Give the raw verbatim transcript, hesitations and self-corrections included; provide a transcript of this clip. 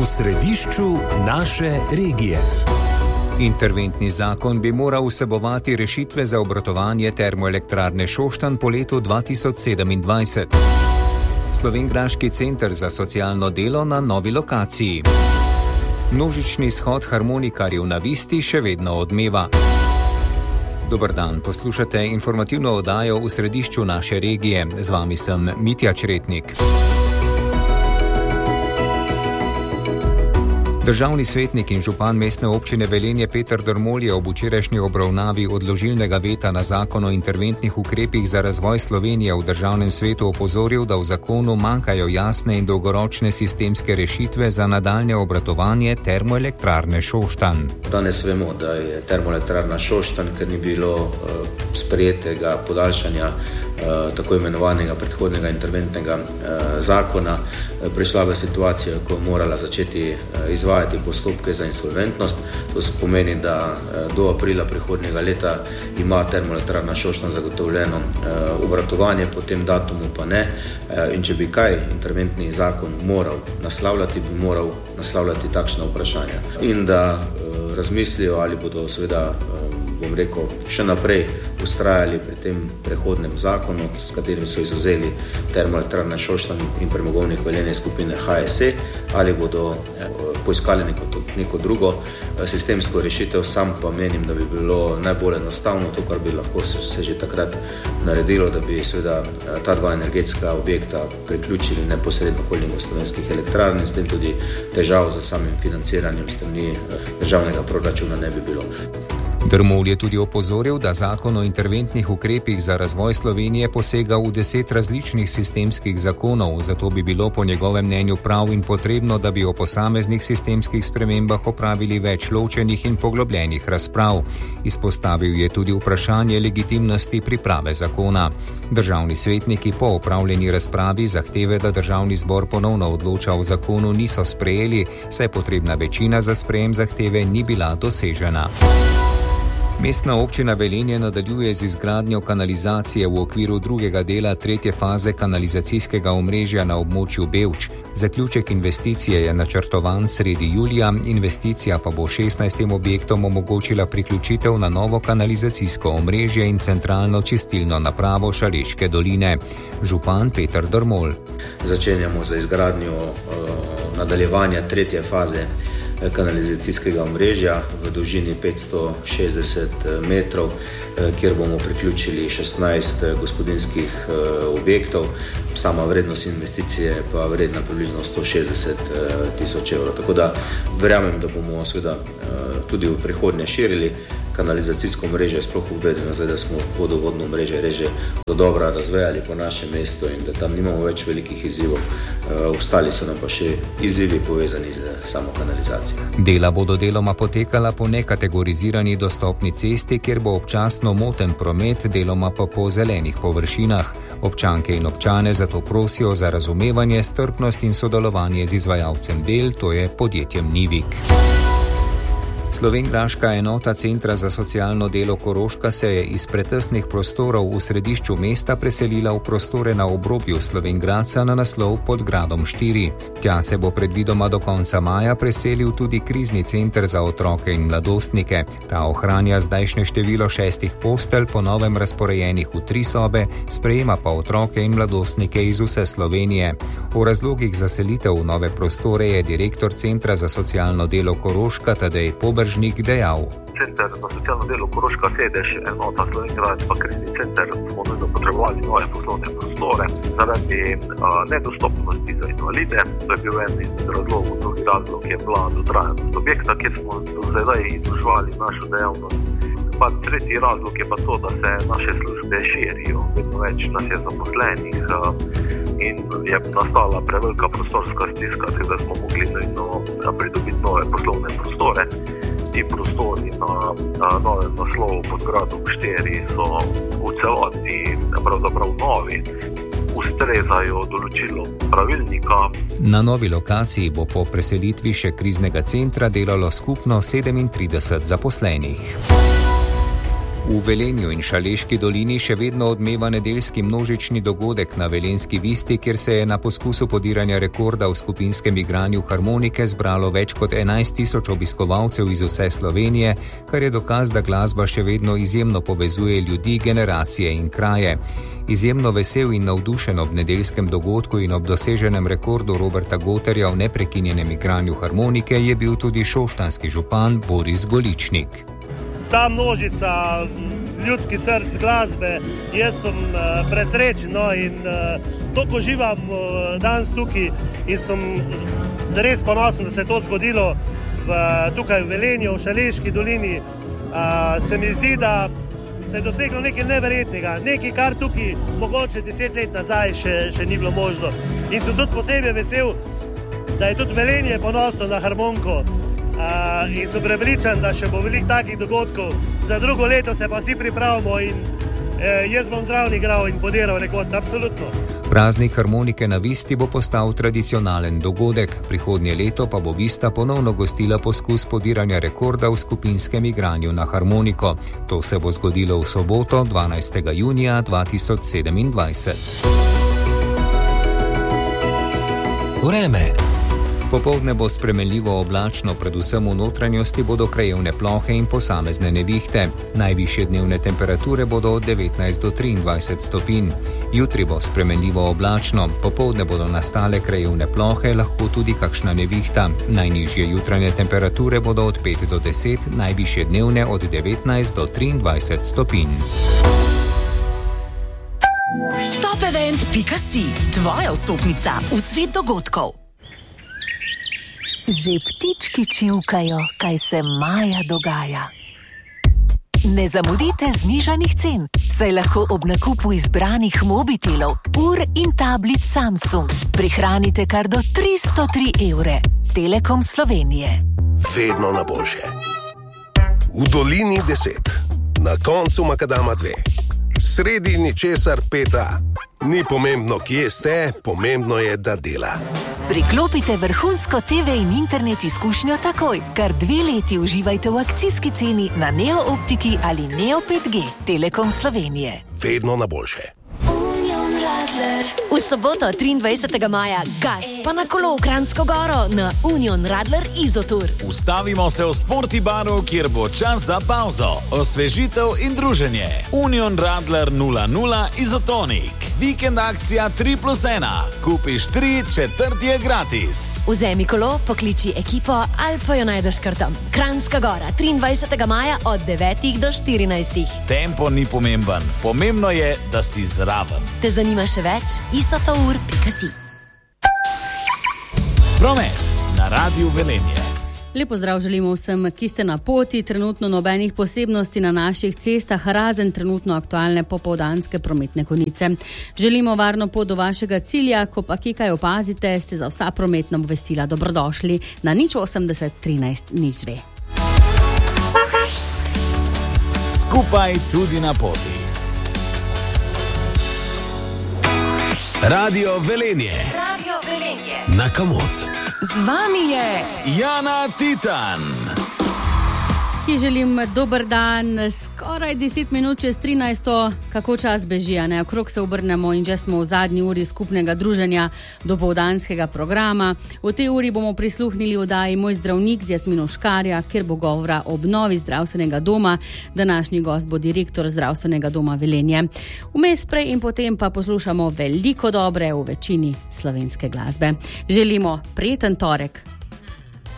v središču naše regije. Interventni zakon bi moral vsebovati rešitve za obratovanje termoelektrarne Šoštanj po letu dva tisoč sedemindvajset. Slovenjgraški center za socialno delo na novi lokaciji. Množični shod harmonikarjev na Visti še vedno odmeva. Dober dan, poslušate informativno oddajo v središču naše regije. Z vami sem Mitja Čretnik. Državni svetnik in župan mestne občine Velenje Peter Dermol je ob včerajšnji obravnavi odložilnega veta na zakon o interventnih ukrepih za razvoj Slovenije v državnem svetu opozoril, da v zakonu manjkajo jasne in dolgoročne sistemske rešitve za nadaljnje obratovanje termoelektrarne Šoštanj. Danes vemo, da je termoelektrarna Šoštanj, ker ni bilo uh, sprejetega podaljšanja uh, tako imenovanega predhodnega interventnega uh, zakona, uh, prišla v situacijo, ko je morala začeti uh, izvajati postopke za insolventnost. To pomeni, da do aprila prihodnjega leta ima termoelektrarna Šoštanj zagotovljeno uh, obratovanje, po tem datumu pa ne. Uh, in če bi kaj interventni zakon moral naslavljati, bi moral naslavljati takšna vprašanja. In da uh, razmislijo, ali bodo seveda, uh, bom rekel, še naprej ustrajali pri tem prehodnem zakonu, s katerim so izvzeli termoelektrarne Šoštanj in premogovnik Velenje skupine H S E, ali bodo uh, poiskali neko, neko drugo sistemsko rešitev. Sam pa menim, da bi bilo najbolj enostavno to, kar bi lahko se, se že takrat naredilo, da bi seveda ta dva energetska objekta priključili neposredno holdingu slovenskih elektrarn in s tem tudi težav za samim financiranjem strani državnega proračuna ne bi bilo. Dermol je tudi opozoril, da zakon o interventnih ukrepih za razvoj Slovenije posega v deset različnih sistemskih zakonov, zato bi bilo po njegovem mnenju prav in potrebno, da bi o posameznih sistemskih spremembah opravili več ločenih in poglobljenih razprav. Izpostavil je tudi vprašanje legitimnosti priprave zakona. Državni svetniki po opravljeni razpravi zahteve, da državni zbor ponovno odloča o zakonu, niso sprejeli, saj potrebna večina za sprejem zahteve ni bila dosežena. Mestna občina Velenje nadaljuje z izgradnjo kanalizacije v okviru drugega dela tretje faze kanalizacijskega omrežja na območju Bevč. Zaključek investicije je načrtovan sredi julija, investicija pa bo šestnajstim objektom omogočila priključitev na novo kanalizacijsko omrežje in centralno čistilno napravo Šaleške doline. Župan Peter Dermol. Začenjamo z izgradnjo uh, nadaljevanja tretje faze kanalizacijskega omrežja v dolžini petsto šestdeset metrov, kjer bomo priključili šestnajst gospodinjskih objektov. Sama vrednost investicije pa vredna približno sto šestdeset tisoč evrov. Tako da verjamem, da bomo seveda tudi v prihodnje širili kanalizacijsko mreže, sploh uvedeno, zdaj, da smo vodovodno mreže reže do dobra razvejali po našem mestu in da tam nimamo več velikih izzivov. Ostali so nam pa še izzivi povezani z samo kanalizacijo. Dela bodo deloma potekala po nekategorizirani dostopni cesti, kjer bo občasno moten promet, deloma pa po zelenih površinah. Občanke in občane zato prosijo za razumevanje, strpnost in sodelovanje z izvajalcem del, to je podjetjem Nivik. Slovenjgraška enota Centra za socialno delo Koroška se je iz pretesnih prostorov v središču mesta preselila v prostore na obrobju Slovenjgradca na naslov pod Gradom štiri. Tja se bo predvidoma do konca maja preselil tudi krizni center za otroke in mladostnike. Ta ohranja zdajšnje število šestih postelj, po novem razporejenih v tri sobe, sprejema pa otroke in mladostnike iz vse Slovenije. O razlogih za selitev v nove prostore je direktor Centra za socialno delo Koroška Tadej Pobržnik dejal. Center za socialno delo Koroška sedež, enota Slovenjgradec pa krizni center smo nujno potrebovali nove poslovne prostore zaradi uh, nedostopnosti za invalide. To je bil en iz razlogov, drugi razlog je bila dotrajanost objekta, kjer smo zdaj izvrševali našo dejavnost. Pa tretji razlog je pa to, da se naše službe širijo, vedno več nas je zaposlenih uh, in je nastala prevelika prostorska stiska, da smo mogli nujno pridobiti nove poslovne prostore. Ti prostori na, na novem naslovu pod Gradom štiri so v celoti pravzaprav novi, ustrezajo določilom pravilnika. Na novi lokaciji bo po preselitvi še kriznega centra delalo skupno sedemintrideset zaposlenih. V Velenju in Šaleški dolini še vedno odmeva nedeljski množični dogodek na Velenjski Visti, kjer se je na poskusu podiranja rekorda v skupinskem igranju harmonike zbralo več kot enajst tisoč obiskovalcev iz vse Slovenije, kar je dokaz, da glasba še vedno izjemno povezuje ljudi, generacije in kraje. Izjemno vesel in navdušen ob nedeljskem dogodku in ob doseženem rekordu Roberta Goterja v neprekinjenem igranju harmonike je bil tudi šoštanski župan Boris Goličnik. Ta množica ljudskih src glasbe, jaz sem uh, presrečen no, in uh, toliko uživam uh, danes tukaj in sem res ponosen, da se je to zgodilo v, tukaj v Velenju, v Šaleški dolini. Uh, se mi zdi, da se je doseglo nekaj neverjetnega, nekaj, kar tukaj mogoče deset let nazaj še, še ni bilo možno. In sem tudi posebej vesel, da je tudi Velenje ponosno na harmoniko. Uh, in sem prepričan, da še bo veliko takih dogodkov. Za drugo leto se pa vsi pripravimo in eh, jaz bom zraven igral in podiral rekord, absolutno. Praznik harmonike na Visti bo postal tradicionalen dogodek. Prihodnje leto pa bo Vista ponovno gostila poskus podiranja rekorda v skupinskem igranju na harmoniko. To se bo zgodilo v soboto, dvanajstega junija dva tisoč sedemindvajset. Vreme. Popoldne bo spremenljivo oblačno, predvsem v notranjosti bodo krajevne plohe in posamezne nevihte. Najvišje dnevne temperature bodo od devetnajst do triindvajset stopinj. Jutri bo spremenljivo oblačno, popoldne bodo nastale krajevne plohe, lahko tudi kakšna nevihta. Najnižje jutranje temperature bodo od pet do deset, najvišje dnevne od devetnajst do triindvajset stopinj. top event pika si, tvoja vstopnica v svet dogodkov. Že ptički čivkajo, kaj se maja dogaja. Ne zamudite znižanih cen, saj lahko ob nakupu izbranih mobitelov, ur in tablic Samsung prihranite kar do tristo tri evre. Telekom Slovenije. Vedno na boljše. V dolini deset, na koncu makadama dve, sredi ničesar peta. Ni pomembno, kje ste, pomembno je, da dela. Priklopite vrhunsko te ve in internet izkušnjo takoj. Kar dve leti uživajte v akcijski ceni na Neo Optiki ali Neo pet G. Telekom Slovenije. Vedno na boljše. V soboto triindvajsetega maja gas pa na kolo v Kranjsko Goro na Union Radler Izotour. Ustavimo se v Sporti baru, kjer bo čas za pauzo, osvežitev in druženje. Union Radler nula nula Izotonik. Vikend akcija tri plus ena. Kupiš tri, četrti je gratis. Vzemi kolo, pokliči ekipo ali pa jo najdeš kar tam. Kranjska Gora, triindvajsetega maja od devetih do štirinajstih. Tempo ni pomemben, pomembno je, da si zraven. Te zanima še več? izotour pika si. Promet na Radiu Velenje. Lepo zdrav želimo vsem, ki ste na poti. Trenutno nobenih posebnosti na naših cestah, razen trenutno aktualne popoldanske prometne konice. Želimo varno pot do vašega cilja, ko pa kje kaj opazite, ste za vsa prometna obvestila dobrodošli na nič osemdeset trinajst nič dve. Skupaj tudi na poti. Radio Velenje. Radio Velenje. Na Kamot. Z vami je Jana Titan. Ki želim dober dan, skoraj deset minut čez trinajsto, kako čas beži, ne? Okrog se obrnemo in že smo v zadnji uri skupnega druženja dopoldanskega programa. V tej uri bomo prisluhnili oddaji Moj zdravnik z Jasmino Škarja, kjer bo govora o obnovi zdravstvenega doma. Današnji gost bo direktor zdravstvenega doma Velenje. Vmes prej in potem pa poslušamo veliko dobre v večini slovenske glasbe. Želimo prijeten torek.